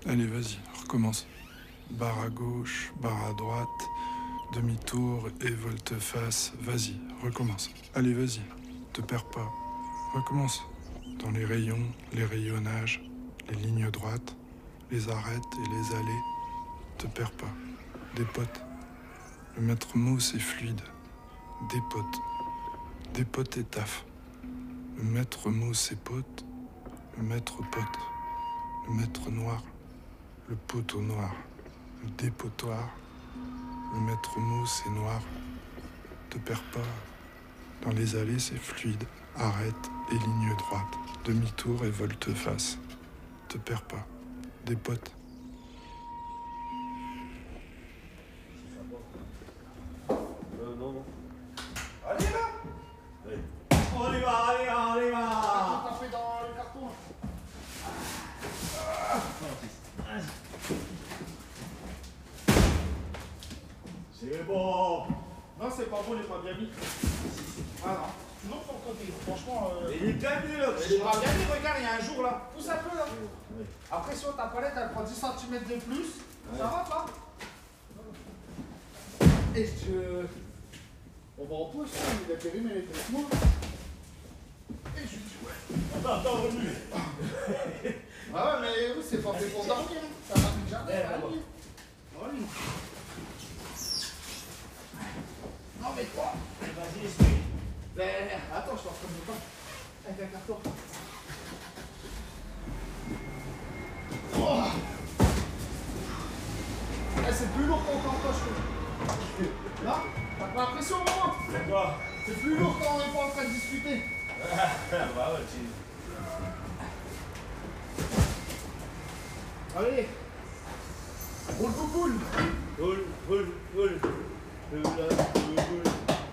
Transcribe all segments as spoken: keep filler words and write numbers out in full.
Allez, vas-y, recommence. Barre à gauche, barre à droite, demi-tour et volte-face. Vas-y, recommence. Allez, vas-y, te perds pas. Recommence. Dans les rayons, les rayonnages, les lignes droites, les arêtes et les allées. Te perds pas. Dépote. Le maître mot, c'est fluide. Dépote. Dépote et taf. Le maître mot, c'est pote. Le maître pote. Le maître noir. Le poteau noir. Le dépotoir. Le maître mot, c'est noir. Te perds pas. Dans les allées, c'est fluide. Arrête et ligne droite. Demi-tour et volte-face. Te perds pas. Dépote. Euh, non, non. Allez là. Oui. On y va, allez là, allez là. T'as fait dans le carton. C'est bon. Non, c'est pas bon, il est pas bien mis. Ah non, toujours pour le côté. Franchement, euh... Il est bien mis là. il est pas bien mis, regarde, il y a un jour là. Pousse un peu là. Oui. Après, sur ta palette, elle prend dix centimètres de plus. Ça va pas? Et je... On va en pouce, hein, il a périmé les avec moi. Et je lui dis ouais. Attends, attends, revenu. Ah ouais, mais oui, c'est pas fait pour dormir. Hein. Ça va déjà. Eh, là-bas. Oui. Non mais quoi? Vas-y, explique. Ben, attends, je t'en prie de pas. Avec un carton. Oh. Eh, c'est plus lourd qu'on t'empoche. Là, t'as pas l'impression, maman? C'est quoi? C'est plus lourd quand on n'est pas en train de discuter. Bah ouais, tu... Allez. Roule bouboule. Roule, roule, roule. Roule, roule, roule.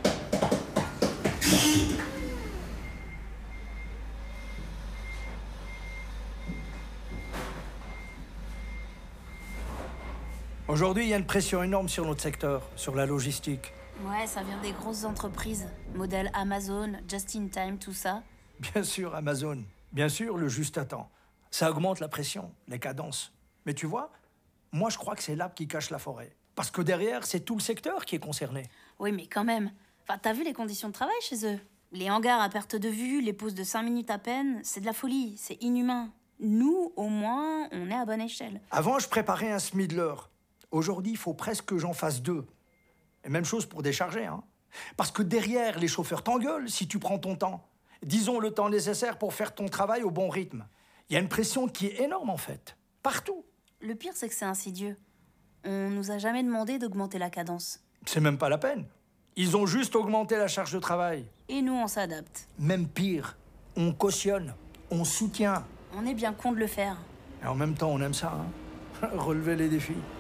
Aujourd'hui, il y a une pression énorme sur notre secteur, sur la logistique. Ouais, ça vient des grosses entreprises. Modèle Amazon, Just in Time, tout ça. Bien sûr, Amazon. Bien sûr, le juste à temps. Ça augmente la pression, les cadences. Mais tu vois, moi, je crois que c'est l'arbre qui cache la forêt. Parce que derrière, c'est tout le secteur qui est concerné. Oui, mais quand même. Enfin, t'as vu les conditions de travail chez eux? Les hangars à perte de vue, les pauses de cinq minutes à peine, c'est de la folie, c'est inhumain. Nous, au moins, on est à bonne échelle. Avant, je préparais un Smidler. Aujourd'hui, il faut presque que j'en fasse deux. Et même chose pour décharger, hein. Parce que derrière, les chauffeurs t'engueulent si tu prends ton temps. Disons le temps nécessaire pour faire ton travail au bon rythme. Il y a une pression qui est énorme, en fait. Partout. Le pire, c'est que c'est insidieux. On nous a jamais demandé d'augmenter la cadence. C'est même pas la peine. Ils ont juste augmenté la charge de travail. Et nous, on s'adapte. Même pire, on cautionne, on soutient. On est bien con de le faire. Et en même temps, on aime ça, hein. Relever les défis.